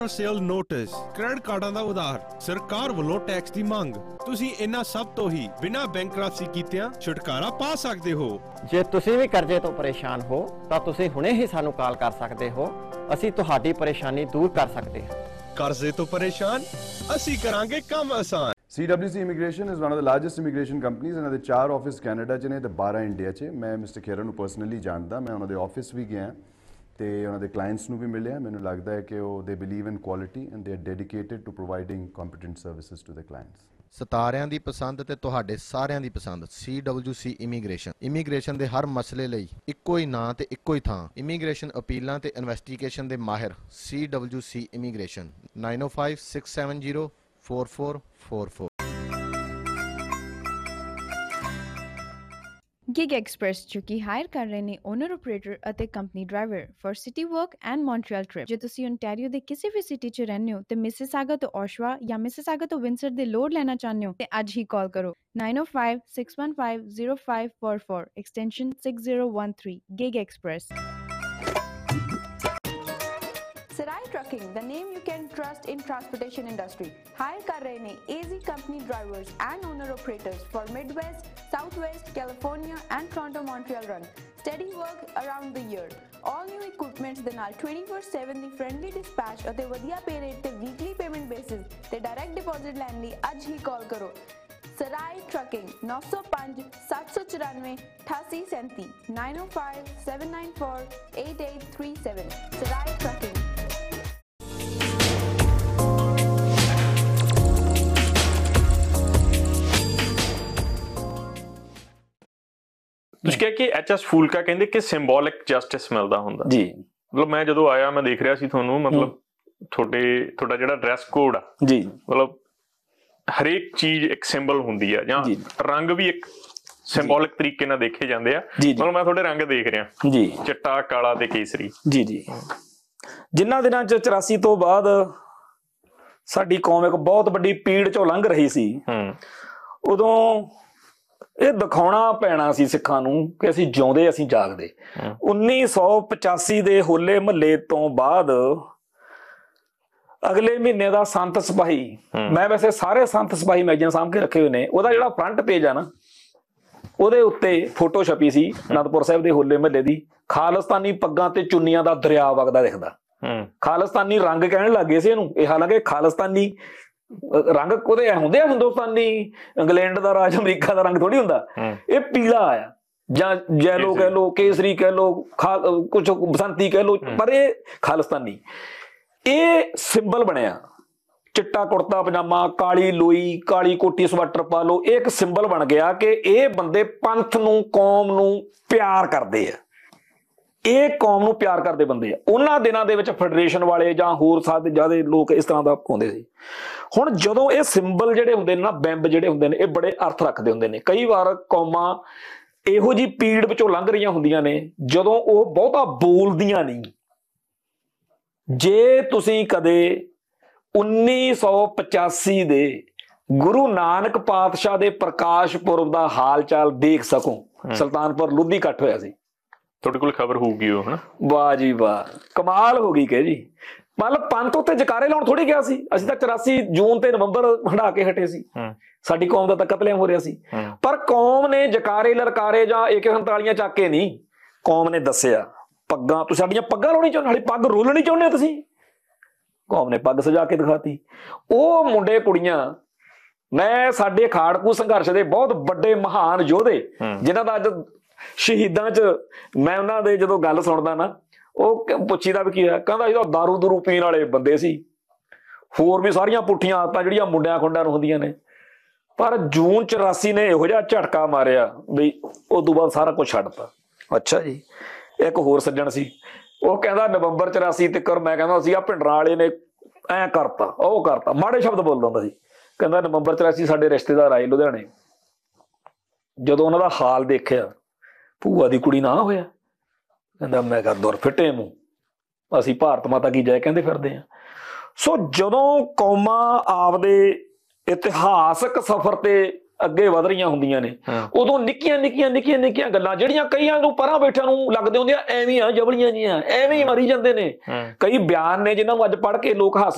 Sale notice, credit ਕਾਰਡਾਂ ਦਾ ਉਧਾਰ, ਸਰਕਾਰ ਵੱਲੋਂ ਟੈਕਸ ਦੀ ਮੰਗ। ਤੁਸੀਂ ਇਹਨਾਂ ਸਭ ਤੋਂ ਹੀ ਬਿਨਾਂ ਬੈਂਕਰਪਸੀ ਕੀਤਿਆਂ ਛੁਟਕਾਰਾ ਪਾ ਸਕਦੇ ਹੋ। ਜੇ ਤੁਸੀਂ ਵੀ ਕਰਜ਼ੇ ਤੋਂ ਪਰੇਸ਼ਾਨ ਹੋ ਤਾਂ ਤੁਸੀਂ ਹੁਣੇ ਹੀ ਸਾਨੂੰ ਕਾਲ ਕਰ ਸਕਦੇ ਹੋ। ਅਸੀਂ ਤੁਹਾਡੀ ਪਰੇਸ਼ਾਨੀ ਦੂਰ ਕਰ ਸਕਦੇ ਹਾਂ। ਕਰਜ਼ੇ ਤੋਂ ਪਰੇਸ਼ਾਨ, ਅਸੀਂ ਕਰਾਂਗੇ ਕੰਮ ਆਸਾਨ। CWC Immigration is one of the largest immigration companies and ਦੇ 4 ਆਫਿਸ ਕੈਨੇਡਾ 'ਚ ਨੇ ਤੇ 12 ਇੰਡੀਆ 'ਚ। ਮੈਂ ਮਿਸਟਰ ਖੇਰਾ ਨੂੰ ਪਰਸਨਲੀ ਜਾਣਦਾ, ਮੈਂ ਉਹਨਾਂ ਦੇ ਆਫਿਸ ਵੀ ਗਿਆ ਤੇ ਉਹਨਾਂ ਦੇ ਕਲਾਇੰਟਸ ਨੂੰ ਵੀ ਮਿਲਿਆ। ਮੈਨੂੰ ਲੱਗਦਾ ਹੈ ਕਿ ਉਹ ਦੇ believe in quality and they are dedicated to providing competent services to the clients. ਸਿਤਾਰਿਆਂ ਦੀ ਪਸੰਦ ਤੇ ਤੁਹਾਡੇ ਸਾਰਿਆਂ ਦੀ ਪਸੰਦ CWC ਇਮੀਗ੍ਰੇਸ਼ਨ ਦੇ ਹਰ ਮਸਲੇ ਲਈ ਇੱਕੋ ਹੀ ਨਾਂ ਤੇ ਇੱਕੋ ਹੀ ਥਾਂ। ਇਮੀਗ੍ਰੇਸ਼ਨ ਅਪੀਲਾਂ ਤੇ ਇਨਵੈਸਟੀਗੇਸ਼ਨ ਦੇ ਮਾਹਿਰ CWC ਇਮੀਗ੍ਰੇਸ਼ਨ 9056704444। गिग एक्सप्रेस जो कि हायर कर रहे ने ओनर ऑपरेटर ਅਤੇ company driver for city work and Montreal trip. ਜੇ ਤੁਸੀਂ ਓਨਟਾਰੀਓ ਦੇ ਕਿਸੇ ਵੀ ਸਿਟੀ 'ਚ ਰਹਿੰਦੇ ਹੋ ਤੇ ਮਿਸਿਸਾਗਾ ਤੋਂ ਓਸ਼ਵਾ ਜਾਂ ਮਿਸਿਸਾਗਾ ਤੋਂ ਵਿੰਸਰ ਦੇ ਲੋਡ ਲੈਣਾ ਚਾਹੁੰਦੇ ਹੋ ਤੇ ਅੱਜ ਹੀ ਕਾਲ ਕਰੋ 9056150544 extension 6013। Gig express. Sarai Trucking, the name you can trust in transportation industry. Hire कर रहे ने AZ company drivers and owner operators for Midwest, Southwest, California and Toronto Montreal run. Steady work around the year. All new equipments ਦੇ ਨਾਲ 24/7 ਦੀ friendly dispatch ਅਤੇ ਵਧੀਆ pay rate ਤੇ weekly payment basis ਤੇ direct deposit ਲੈਣ ਲਈ ਅੱਜ ਹੀ ਕਾਲ ਕਰੋ। Sarai Trucking 905 794 8837 905 794 8837। Sarai Trucking। ਤੁਸੀਂ ਕਿਹਾ ਕਿ HS ਫੂਲਕਾ ਕਹਿੰਦੇ ਕਿ ਸਿੰਬੋਲਿਕ ਜਸਟਿਸ ਮਿਲਦਾ ਹੁੰਦਾ ਜੀ। ਮਤਲਬ ਮੈਂ ਜਦੋਂ ਆਇਆ ਮੈਂ ਦੇਖ ਰਿਹਾ ਸੀ ਤੁਹਾਨੂੰ, ਮਤਲਬ ਤੁਹਾਡਾ ਜਿਹੜਾ ਡਰੈਸ ਕੋਡ ਆ ਜੀ, ਮਤਲਬ ਹਰੇਕ ਚੀਜ਼ ਇੱਕ ਸਿੰਬਲ ਹੁੰਦੀ ਆ ਜਾਂ ਰੰਗ ਵੀ ਇੱਕ ਸਿੰਬੋਲਿਕ ਤਰੀਕੇ ਨਾਲ ਦੇਖੇ ਜਾਂਦੇ ਆ। ਮਤਲਬ ਮੈਂ ਤੁਹਾਡੇ ਰੰਗ ਦੇਖ ਰਿਹਾ ਜੀ, ਚਿੱਟਾ, ਕਾਲਾ ਤੇ ਕੇਸਰੀ। ਜੀ ਜੀ। ਜਿਨ੍ਹਾਂ ਦਿਨਾਂ 'ਚ 84 ਤੋਂ ਬਾਅਦ ਸਾਡੀ ਕੌਮ ਇੱਕ ਬਹੁਤ ਵੱਡੀ ਪੀੜ 'ਚੋਂ ਲੰਘ ਰਹੀ ਸੀ, ਉਦੋਂ ਇਹ ਦਿਖਾਉਣਾ ਪੈਣਾ ਸੀ ਸਿੱਖਾਂ ਨੂੰ ਕਿ ਅਸੀਂ ਜਿਉਂਦੇ ਅਸੀਂ ਜਾਗਦੇ। 1985 ਦੇ ਹੋਲੇ ਮਹੱਲੇ ਤੋਂ ਬਾਅਦ ਅਗਲੇ ਮਹੀਨੇ ਦਾ ਸੰਤ ਸਿਪਾਹੀ, ਮੈਂ ਵੈਸੇ ਸਾਰੇ ਸੰਤ ਸਿਪਾਹੀ ਮੈਗਜ਼ੀਨ ਸਾਂਭ ਕੇ ਰੱਖੇ ਹੋਏ ਨੇ, ਉਹਦਾ ਜਿਹੜਾ ਫਰੰਟ ਪੇਜ ਆ ਨਾ, ਉਹਦੇ ਉੱਤੇ ਫੋਟੋ ਛਪੀ ਸੀ ਅਨੰਦਪੁਰ ਸਾਹਿਬ ਦੇ ਹੋਲੇ ਮਹੱਲੇ ਦੀ। ਖਾਲਿਸਤਾਨੀ ਪੱਗਾਂ ਤੇ ਚੁੰਨੀਆਂ ਦਾ ਦਰਿਆ ਵਗਦਾ ਦਿਖਦਾ। ਖਾਲਿਸਤਾਨੀ ਰੰਗ ਕਹਿਣ ਲੱਗੇ ਸੀ ਇਹਨੂੰ। ਇਹ ਹਾਲਾਂਕਿ ਖਾਲਿਸਤਾਨੀ ਰੰਗ ਉਹਦੇ ਹੁੰਦੇ ਆ, ਹਿੰਦੁਸਤਾਨੀ, ਇੰਗਲੈਂਡ ਦਾ ਰਾਜ, ਅਮਰੀਕਾ ਦਾ ਰੰਗ ਥੋੜੀ ਹੁੰਦਾ। ਇਹ ਪੀਲਾ ਆ ਜਾਂ ਜੈਲੋ ਕਹਿ ਲੋ, ਕੇਸਰੀ ਕਹਿ ਲੋ, ਕੁਛ ਬਸੰਤੀ ਕਹਿ ਲੋ, ਪਰ ਇਹ ਖਾਲਿਸਤਾਨੀ। ਇਹ ਸਿੰਬਲ ਬਣਿਆ। ਚਿੱਟਾ ਕੁੜਤਾ ਪਜਾਮਾ, ਕਾਲੀ ਲੋਈ, ਕਾਲੀ ਕੋਟੀ, ਸਵੈਟਰ ਪਾ ਲਓ, ਇਹ ਇੱਕ ਸਿੰਬਲ ਬਣ ਗਿਆ ਕਿ ਇਹ ਬੰਦੇ ਪੰਥ ਨੂੰ, ਕੌਮ ਨੂੰ ਪਿਆਰ ਕਰਦੇ ਆ। ਇਹ ਕੌਮ ਨੂੰ ਪਿਆਰ ਕਰਦੇ ਬੰਦੇ ਆ। ਉਹਨਾਂ ਦਿਨਾਂ ਦੇ ਵਿੱਚ ਫੈਡਰੇਸ਼ਨ ਵਾਲੇ ਜਾਂ ਹੋਰ ਸਾਰੇ ਜ਼ਿਆਦਾ ਲੋਕ ਇਸ ਤਰ੍ਹਾਂ ਦਾ ਪਾਉਂਦੇ ਸੀ। ਹੁਣ ਜਦੋਂ ਇਹ ਸਿੰਬਲ ਜਿਹੜੇ ਹੁੰਦੇ ਨੇ ਨਾ, ਬਿੰਬ ਜਿਹੜੇ ਹੁੰਦੇ ਨੇ, ਇਹ ਬੜੇ ਅਰਥ ਰੱਖਦੇ ਹੁੰਦੇ ਨੇ। ਕਈ ਵਾਰ ਕੌਮਾਂ ਇਹੋ ਜਿਹੀ ਪੀੜ ਵਿੱਚੋਂ ਲੰਘ ਰਹੀਆਂ ਹੁੰਦੀਆਂ ਨੇ ਜਦੋਂ ਉਹ ਬਹੁਤਾ ਬੋਲਦੀਆਂ ਨਹੀਂ। ਜੇ ਤੁਸੀਂ ਕਦੇ 1985 ਦੇ ਗੁਰੂ ਨਾਨਕ ਪਾਤਸ਼ਾਹ ਦੇ ਪ੍ਰਕਾਸ਼ ਪੁਰਬ ਦਾ ਹਾਲ ਚਾਲ ਦੇਖ ਸਕੋ, ਸੁਲਤਾਨਪੁਰ ਲੋਧੀ ਇਕੱਠ ਹੋਇਆ ਸੀ, ਤੁਹਾਡੇ ਕੋਲ ਖਬਰ ਹੋਊਗੀ ਉਹ, ਹਨਾ? ਵਾਹ ਜੀ ਵਾਹ, ਕਮਾਲ ਹੋ ਗਈ ਕਿ ਜੀ। ਮਤਲਬ ਪੰਥ ਉੱਤੇ ਜਕਾਰੇ ਲਾਉਣ ਥੋੜੀ ਗਿਆ ਸੀ। ਅਸੀਂ ਤਾਂ 84 ਜੂਨ ਤੇ ਨਵੰਬਰ ਹੰਢਾ ਕੇ ਹਟੇ ਸੀ। ਸਾਡੀ ਕੌਮ ਦਾ ਤਾਂ ਕਤਲੇਆਮ ਹੋ ਰਿਹਾ ਸੀ, ਪਰ ਕੌਮ ਨੇ ਜਕਾਰੇ ਲਲਕਾਰੇ ਜਾਂ AK-47 ਚੱਕ ਕੇ ਨਹੀਂ। ਕੌਮ ਨੇ ਦੱਸਿਆ ਪੱਗਾਂ, ਤੁਸੀਂ ਸਾਡੀਆਂ ਪੱਗਾਂ ਲਾਉਣੀ ਚਾਹੁੰਦੇ, ਸਾਡੀ ਪੱਗ ਰੋਲਣੀ ਚਾਹੁੰਦੇ ਹੋ ਤੁਸੀਂ? ਕੌਮ ਨੇ ਪੱਗ ਸਜਾ ਕੇ ਦਿਖਾਤੀ। ਉਹ ਮੁੰਡੇ ਕੁੜੀਆਂ, ਮੈਂ ਸਾਡੇ ਖਾੜਕੂ ਸੰਘਰਸ਼ ਦੇ ਬਹੁਤ ਵੱਡੇ ਮਹਾਨ ਯੋਧੇ ਜਿਨ੍ਹਾਂ ਦਾ ਅੱਜ ਸ਼ਹੀਦਾਂ 'ਚ ਮੈਂ ਉਹਨਾਂ ਦੇ ਜਦੋਂ ਗੱਲ ਸੁਣਦਾ ਨਾ, ਉਹ ਪੁੱਛੀਦਾ ਵੀ ਕੀ ਹੋਇਆ, ਕਹਿੰਦਾ ਇਹ ਤਾਂ ਦਾਰੂ ਦੂਰੂ ਪੀਣ ਵਾਲੇ ਬੰਦੇ ਸੀ, ਹੋਰ ਵੀ ਸਾਰੀਆਂ ਪੁੱਠੀਆਂ ਆਦਤਾਂ ਜਿਹੜੀਆਂ ਮੁੰਡਿਆਂ ਖੁੰਡਿਆਂ ਨੂੰ ਹੁੰਦੀਆਂ ਨੇ। ਪਰ ਜੂਨ 84 ਨੇ ਇਹੋ ਜਿਹਾ ਝਟਕਾ ਮਾਰਿਆ ਵੀ ਉਸ ਤੋਂ ਬਾਅਦ ਸਾਰਾ ਕੁਝ ਛੱਡਤਾ। ਅੱਛਾ ਜੀ। ਇੱਕ ਹੋਰ ਸੱਜਣ ਸੀ, ਉਹ ਕਹਿੰਦਾ ਨਵੰਬਰ 84 ਤੱਕ ਮੈਂ ਕਹਿੰਦਾ ਸੀ ਆ ਭਿੰਡਰਾਂ ਵਾਲੇ ਨੇ ਐਂ ਕਰਤਾ, ਉਹ ਕਰਤਾ, ਮਾੜੇ ਸ਼ਬਦ ਬੋਲਦਾ ਹੁੰਦਾ ਸੀ। ਕਹਿੰਦਾ ਨਵੰਬਰ 84 ਸਾਡੇ ਰਿਸ਼ਤੇਦਾਰ ਆਏ ਲੁਧਿਆਣੇ, ਜਦੋਂ ਉਹਨਾਂ ਦਾ ਹਾਲ ਦੇਖਿਆ, ਭੂਆ ਦੀ ਕੁੜੀ ਨਾ ਹੋਇਆ, ਕਹਿੰਦਾ ਮੈਂ ਕਿਹਾ ਦੁਰ ਫਿੱਟੇ ਮੂੰਹ, ਅਸੀਂ ਭਾਰਤ ਮਾਤਾ ਕੀ ਜੈ ਕਹਿੰਦੇ ਫਿਰਦੇ ਆ। ਸੋ ਜਦੋਂ ਕੌਮਾਂ ਆਪਦੇ ਇਤਿਹਾਸਕ ਸਫ਼ਰ ਤੇ ਅੱਗੇ ਵਧ ਰਹੀਆਂ ਹੁੰਦੀਆਂ ਨੇ, ਉਦੋਂ ਨਿੱਕੀਆਂ ਗੱਲਾਂ ਜਿਹੜੀਆਂ ਕਈਆਂ ਨੂੰ ਪਰਾਂ ਬੈਠਿਆਂ ਨੂੰ ਲੱਗਦੇ ਹੁੰਦੇ ਆ ਐਵੇਂ ਆ, ਜਬਲੀਆਂ ਜੀਆਂ ਐਵੇਂ ਹੀ ਮਰੀ ਜਾਂਦੇ ਨੇ। ਕਈ ਬਿਆਨ ਨੇ ਜਿਨ੍ਹਾਂ ਨੂੰ ਅੱਜ ਪੜ੍ਹ ਕੇ ਲੋਕ ਹੱਸ